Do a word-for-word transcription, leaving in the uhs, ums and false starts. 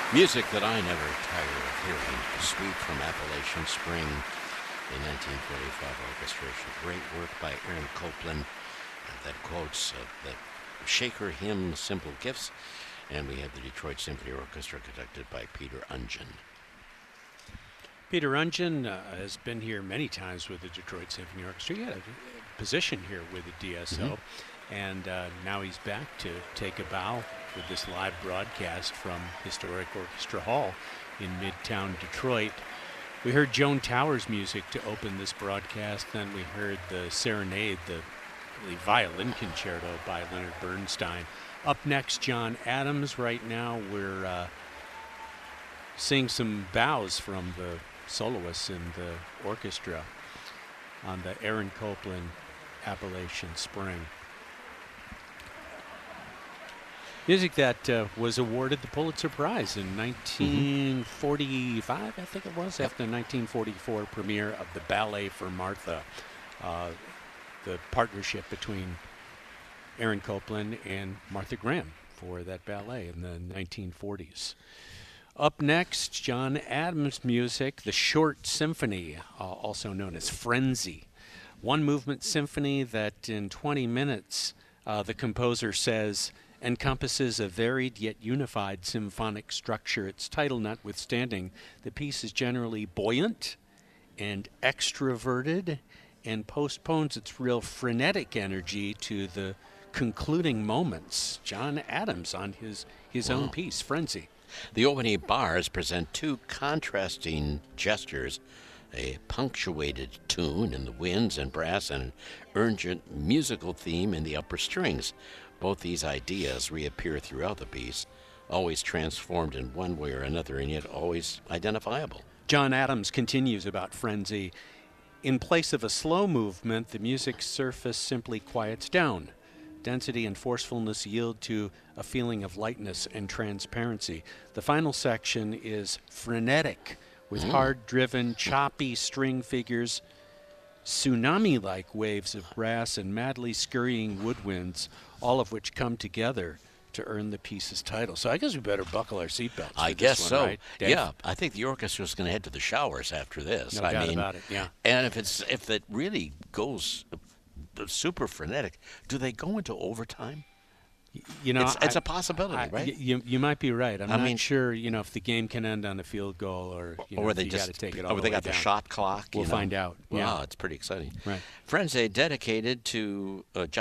Music that I never tire of hearing. Suite from Appalachian Spring, a nineteen forty-five orchestration. Great work by Aaron Copland uh, that quotes uh, the Shaker hymn, Simple Gifts. And we have the Detroit Symphony Orchestra conducted by Peter Ungen. Peter Ungen uh, has been here many times with the Detroit Symphony Orchestra. He had a position here with the D S O, mm-hmm. and uh, now he's back to take a bow with this live broadcast from Historic Orchestra Hall in Midtown Detroit. We heard Joan Towers music to open this broadcast, then we heard the Serenade, the, the violin concerto by Leonard Bernstein. Up next, John Adams. Right now we're uh, seeing some bows from the soloists in the orchestra on the Aaron Copland Appalachian Spring. Music that uh, was awarded the Pulitzer Prize in nineteen forty-five, mm-hmm. I think it was, after the nineteen forty-four premiere of the Ballet for Martha, uh, the partnership between Aaron Copland and Martha Graham for that ballet in the nineteen forties. Up next, John Adams music, the Short Symphony, uh, also known as Frenzy. One movement symphony that in twenty minutes, uh, the composer says, encompasses a varied yet unified symphonic structure. Its title notwithstanding, the piece is generally buoyant and extroverted and postpones its real frenetic energy to the concluding moments. John Adams on his, his wow. own piece, Frenzy. The opening bars present two contrasting gestures, a punctuated tune in the winds and brass and an urgent musical theme in the upper strings. Both these ideas reappear throughout the piece, always transformed in one way or another and yet always identifiable. John Adams continues about Frenzy. In place of a slow movement, the music's surface simply quiets down. Density and forcefulness yield to a feeling of lightness and transparency. The final section is frenetic, with mm. hard-driven, choppy string figures, tsunami-like waves of brass, and madly scurrying woodwinds, all of which come together to earn the piece's title. So I guess we better buckle our seatbelts. I guess one, so. Right? Yeah, I think the orchestra's going to head to the showers after this. No I doubt mean, about it. Yeah. And if it's if it really goes super frenetic, do they go into overtime? You know, it's, it's I, a possibility, I, right? You you might be right. I'm I not mean, sure. You know, if the game can end on a field goal, or you know, or if they you just got to take it all or the they way got down. the shot clock. We'll you know? find out. Wow, Yeah, it's pretty exciting. Right. Frenzy dedicated to uh, John